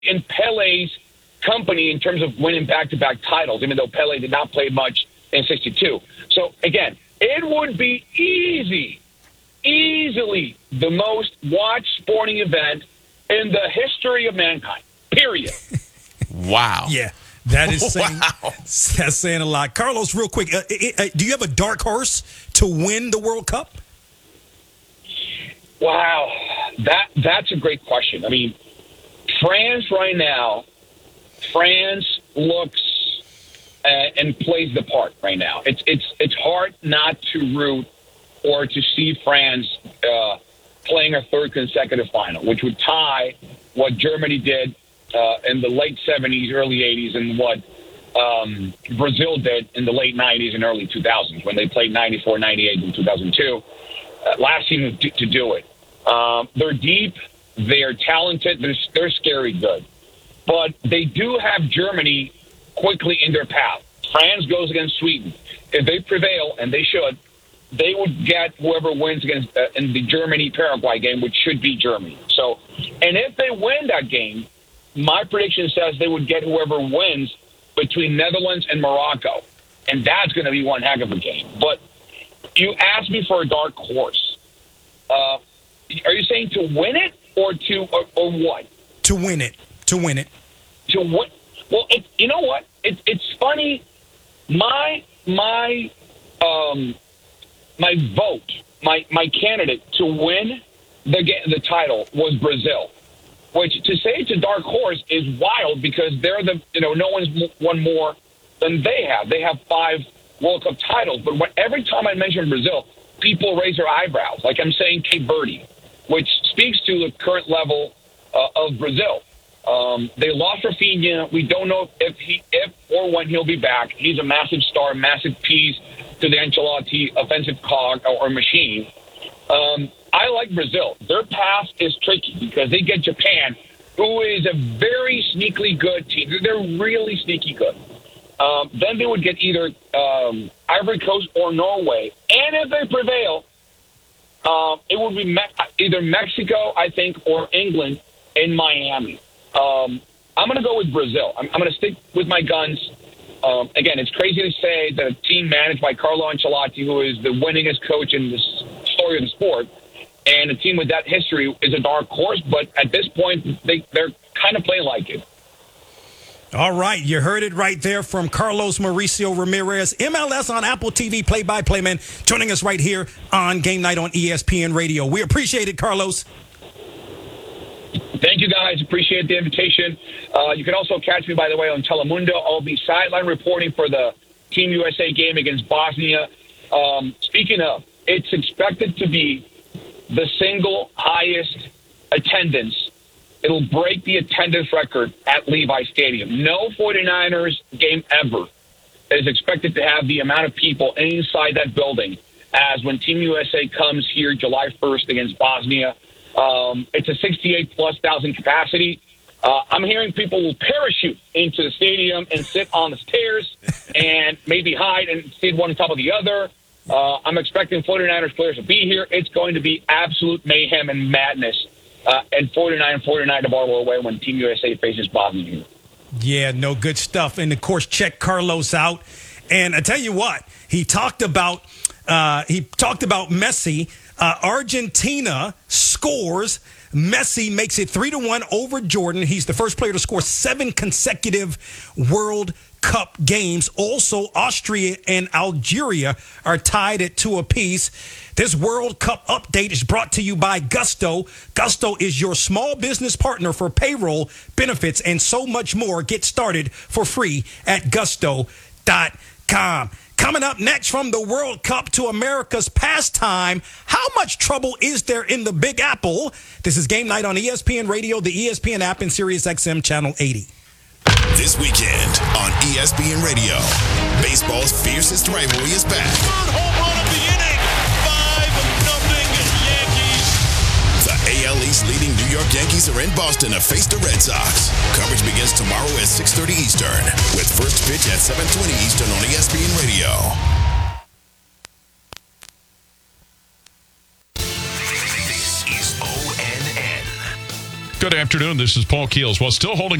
in Pele's company in terms of winning back-to-back titles, even though Pele did not play much in 62. So, again, it would be easily the most watched sporting event in the history of mankind, period. Wow. Yeah, that is saying, that's saying a lot. Carlos, real quick, do you have a dark horse to win the World Cup? Wow, that's a great question. I mean, France right now, looks and plays the part right now. It's hard not to root or to see France playing a third consecutive final, which would tie what Germany did in the late 70s, early 80s, and what Brazil did in the late 90s and early 2000s when they played 94, 98, and 2002. Last team to do it. They're deep. They're talented. They're scary good. But they do have Germany quickly in their path. France goes against Sweden. If they prevail, and they should, they would get whoever wins against in the Germany-Paraguay game, which should be Germany. So, and if they win that game, my prediction says they would get whoever wins between Netherlands and Morocco. And that's going to be one heck of a game. But you asked me for a dark horse. Are you saying to win it or what? To win it. To win. Well, you know what? It's funny. My vote, my candidate to win the title was Brazil. Which to say it's a dark horse is wild because they're no one's won more than they have. They have 5 World Cup titles, but every time I mention Brazil, people raise their eyebrows. Like I'm saying Cape Verde, which speaks to the current level of Brazil. They lost Rafinha. We don't know if or when he'll be back. He's a massive star, massive piece to the Ancelotti offensive cog or machine. I like Brazil. Their path is tricky because they get Japan, who is a very sneakily good team. They're really sneaky good. Then they would get either Ivory Coast or Norway. And if they prevail, it would be either Mexico, I think, or England in Miami. I'm going to go with Brazil. I'm going to stick with my guns. Again, it's crazy to say that a team managed by Carlo Ancelotti, who is the winningest coach in the story of the sport, and a team with that history is a dark horse. But at this point, they're kind of playing like it. All right, you heard it right there from Carlos Mauricio Ramirez, MLS on Apple TV play-by-play man, joining us right here on Game Night on ESPN Radio. We appreciate it, Carlos. Thank you, guys. Appreciate the invitation. You can also catch me, by the way, on Telemundo. I'll be sideline reporting for the Team USA game against Bosnia. Speaking of, it's expected to be the single highest attendance. It'll break the attendance record at Levi Stadium. No 49ers game ever is expected to have the amount of people inside that building as when Team USA comes here July 1st against Bosnia. It's a 68-plus thousand capacity. I'm hearing people will parachute into the stadium and sit on the stairs and maybe hide and sit one on top of the other. I'm expecting 49ers players to be here. It's going to be absolute mayhem and madness at 49 to Baltimore away when Team USA faces Bosnia. Yeah, no, good stuff. And, of course, check Carlos out. And I tell you what, he talked about Messi. Argentina scores. Messi makes it 3-1 over Jordan. He's the first player to score 7 consecutive World Cup games. Also, Austria and Algeria are tied at 2 apiece. This World Cup update is brought to you by Gusto. Gusto is your small business partner for payroll, benefits, and so much more. Get started for free at gusto.com. Coming up next from the World Cup to America's pastime, how much trouble is there in the Big Apple? This is Game Night on ESPN Radio, the ESPN app, and SiriusXM Channel 80. This weekend on ESPN Radio, baseball's fiercest rivalry is back. Third home run of the inning, 5-0 Yankees. The AL East leading New York Yankees are in Boston to face the Red Sox. Coverage begins tomorrow at 6:30 Eastern, with first pitch at 7:20 Eastern on ESPN Radio. This is ONN. Good afternoon. This is Paul Keels. While still holding